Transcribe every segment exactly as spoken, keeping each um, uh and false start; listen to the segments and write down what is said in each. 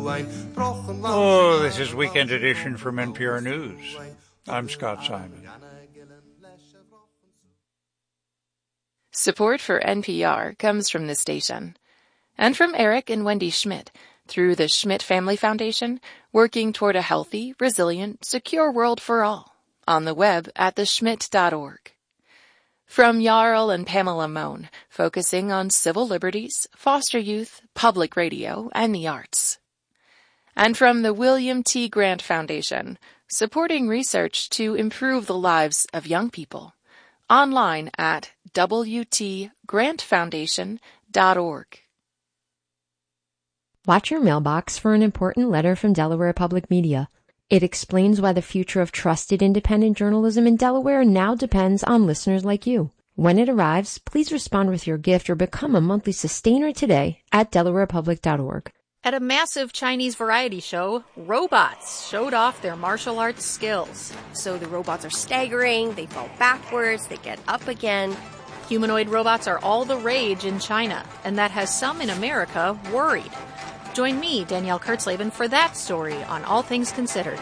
Oh, this is Weekend Edition from N P R News. I'm Scott Simon. Support for N P R comes from this station and from Eric and Wendy Schmidt through the Schmidt Family Foundation, working toward a healthy, resilient, secure world for all. On the web at the schmidt dot org. From Jarl and Pamela Mohn, focusing on civil liberties, foster youth, public radio, and the arts. And from the William T. Grant Foundation, supporting research to improve the lives of young people. Online at w t grant foundation dot org. Watch your mailbox for an important letter from Delaware Public Media. It explains why the future of trusted independent journalism in Delaware now depends on listeners like you. When it arrives, please respond with your gift or become a monthly sustainer today at delaware public dot org. At a massive Chinese variety show, robots showed off their martial arts skills. So the robots are staggering, they fall backwards, they get up again. Humanoid robots are all the rage in China, and that has some in America worried. Join me, Danielle Kurtzleben, for that story on All Things Considered.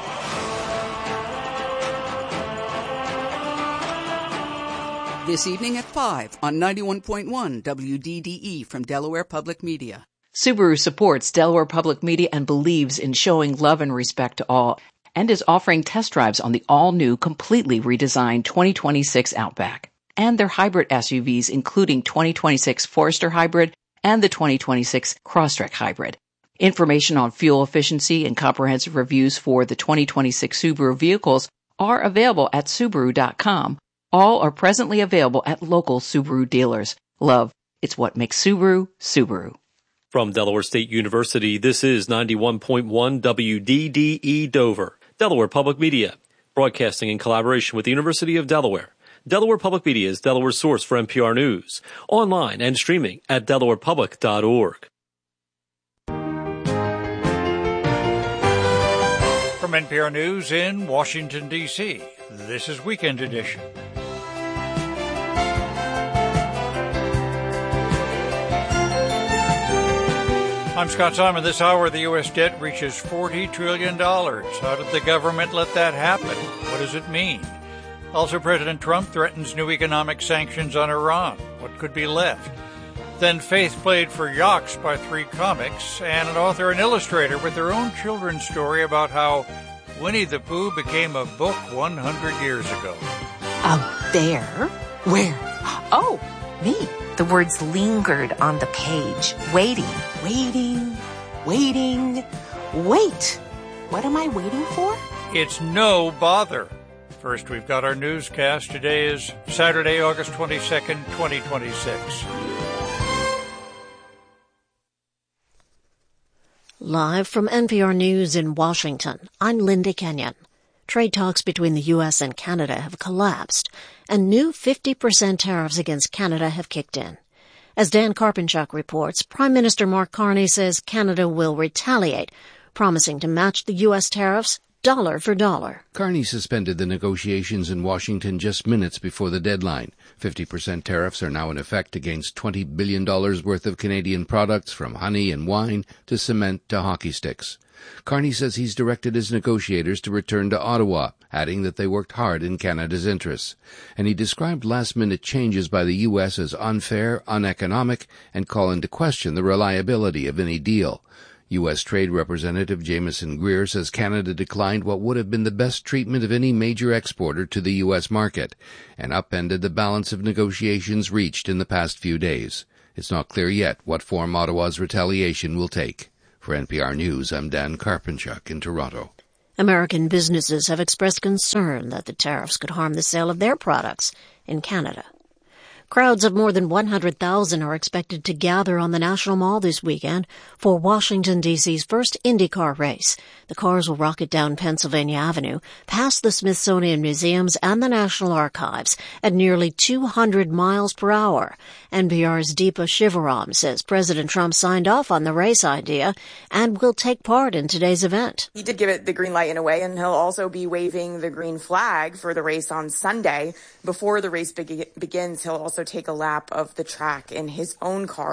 This evening at five on ninety-one point one W D D E from Delaware Public Media. Subaru supports Delaware Public Media and believes in showing love and respect to all, and is offering test drives on the all-new, completely redesigned twenty twenty-six Outback, and their hybrid S U Vs, including twenty twenty-six Forester Hybrid and the twenty twenty-six Crosstrek Hybrid. Information on fuel efficiency and comprehensive reviews for the twenty twenty-six Subaru vehicles are available at Subaru dot com. All are presently available at local Subaru dealers. Love, it's what makes Subaru, Subaru. From Delaware State University, this is ninety-one point one W D D E Dover, Delaware Public Media, broadcasting in collaboration with the University of Delaware. Delaware Public Media is Delaware's source for N P R News, online and streaming at delaware public dot org. From N P R News in Washington, D C, this is Weekend Edition. I'm Scott Simon. This hour, the U S debt reaches forty trillion dollars. How did the government let that happen? What does it mean? Also, President Trump threatens new economic sanctions on Iran. What could be left? Then Faith played for Yox by Three Comics, and an author and illustrator with their own children's story about how Winnie the Pooh became a book one hundred years ago. A bear? Where? Oh, me. The words lingered on the page, waiting, waiting, waiting, wait. What am I waiting for? It's no bother. First, we've got our newscast. Today is Saturday, August twenty-second, twenty twenty-six. Live from N P R News in Washington, I'm Linda Kenyon. Trade talks between the U S and Canada have collapsed, and new fifty percent tariffs against Canada have kicked in. As Dan Karpenchuk reports, Prime Minister Mark Carney says Canada will retaliate, promising to match the U S tariffs dollar for dollar. Carney suspended the negotiations in Washington just minutes before the deadline. fifty percent tariffs are now in effect against twenty billion dollars worth of Canadian products, from honey and wine to cement to hockey sticks. Carney says he's directed his negotiators to return to Ottawa, adding that they worked hard in Canada's interests. And he described last-minute changes by the U S as unfair, uneconomic, and call into question the reliability of any deal. U S Trade Representative Jameson Greer says Canada declined what would have been the best treatment of any major exporter to the U S market, and upended the balance of negotiations reached in the past few days. It's not clear yet what form Ottawa's retaliation will take. For N P R News, I'm Dan Karpenchuk in Toronto. American businesses have expressed concern that the tariffs could harm the sale of their products in Canada. Crowds of more than one hundred thousand are expected to gather on the National Mall this weekend for Washington, D C's first IndyCar race. The cars will rocket down Pennsylvania Avenue, past the Smithsonian Museums and the National Archives at nearly two hundred miles per hour. N P R's Deepa Shivaram says President Trump signed off on the race idea and will take part in today's event. He did give it the green light in a way, and he'll also be waving the green flag for the race on Sunday. Before the race be- begins, he'll also take a lap of the track in his own car.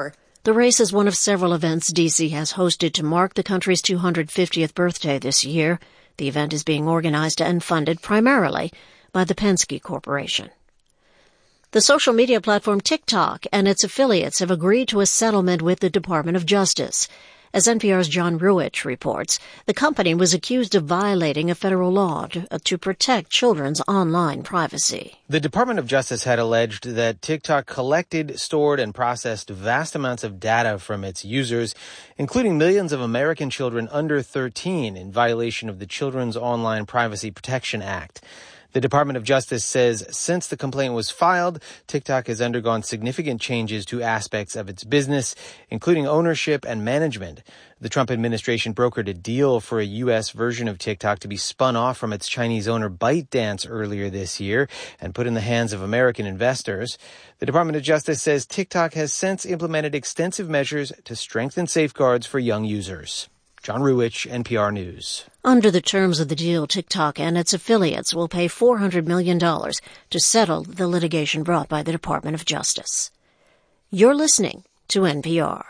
The race is one of several events D C has hosted to mark the country's two hundred fiftieth birthday this year. The event is being organized and funded primarily by the Penske Corporation. The social media platform TikTok and its affiliates have agreed to a settlement with the Department of Justice. As N P R's John Ruwitch reports, the company was accused of violating a federal law to, uh, to protect children's online privacy. The Department of Justice had alleged that TikTok collected, stored, and processed vast amounts of data from its users, including millions of American children under thirteen, in violation of the Children's Online Privacy Protection Act. The Department of Justice says since the complaint was filed, TikTok has undergone significant changes to aspects of its business, including ownership and management. The Trump administration brokered a deal for a U S version of TikTok to be spun off from its Chinese owner ByteDance earlier this year and put in the hands of American investors. The Department of Justice says TikTok has since implemented extensive measures to strengthen safeguards for young users. John Ruwitch, N P R News. Under the terms of the deal, TikTok and its affiliates will pay four hundred million dollars to settle the litigation brought by the Department of Justice. You're listening to N P R.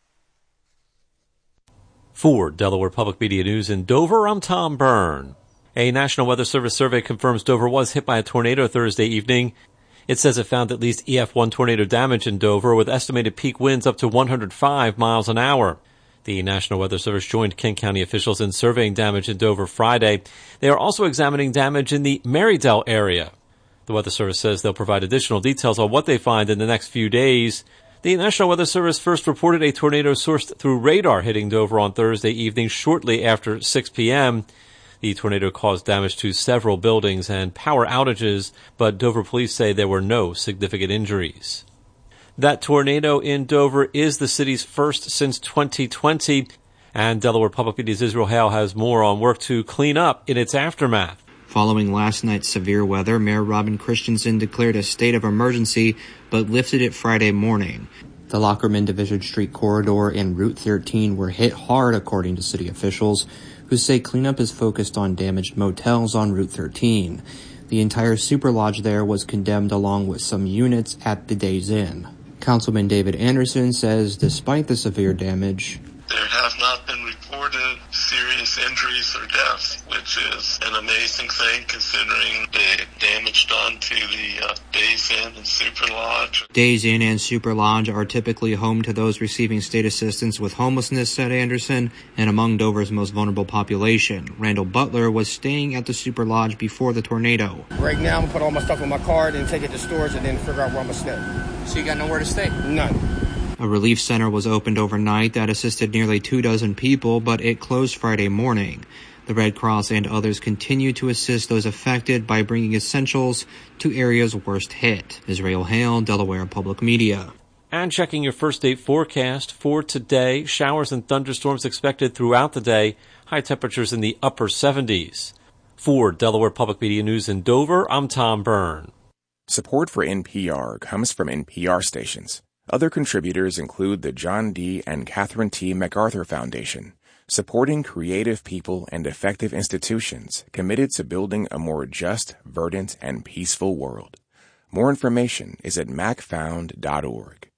For Delaware Public Media News in Dover, I'm Tom Byrne. A National Weather Service survey confirms Dover was hit by a tornado Thursday evening. It says it found at least E F one tornado damage in Dover, with estimated peak winds up to one hundred five miles an hour. The National Weather Service joined Kent County officials in surveying damage in Dover Friday. They are also examining damage in the Marydell area. The Weather Service says they'll provide additional details on what they find in the next few days. The National Weather Service first reported a tornado sourced through radar hitting Dover on Thursday evening shortly after six p.m. The tornado caused damage to several buildings and power outages, but Dover police say there were no significant injuries. That tornado in Dover is the city's first since twenty twenty, and Delaware Public Media's Israel Hale has more on work to clean up in its aftermath. Following last night's severe weather, Mayor Robin Christensen declared a state of emergency, but lifted it Friday morning. The Lockerman Division Street corridor and Route thirteen were hit hard, according to city officials, who say cleanup is focused on damaged motels on Route thirteen. The entire super lodge there was condemned, along with some units at the Days Inn. Councilman David Anderson says despite the severe damage, there have not been reported serious injuries or deaths, which is an amazing thing considering the damage done to the uh, Days Inn and Super Lodge. Days Inn and Super Lodge are typically home to those receiving state assistance with homelessness, said Anderson, and among Dover's most vulnerable population. Randall Butler was staying at the Super Lodge before the tornado. Right now, I'm going to put all my stuff in my car and take it to stores and then figure out where I'm going to stay. So you got nowhere to stay? None. A relief center was opened overnight that assisted nearly two dozen people, but it closed Friday morning. The Red Cross and others continue to assist those affected by bringing essentials to areas worst hit. Israel Hale, Delaware Public Media. And checking your first date forecast for today, showers and thunderstorms expected throughout the day, high temperatures in the upper seventies. For Delaware Public Media News in Dover, I'm Tom Byrne. Support for N P R comes from N P R stations. Other contributors include the John D. and Catherine T. MacArthur Foundation, supporting creative people and effective institutions committed to building a more just, verdant, and peaceful world. More information is at mac found dot org.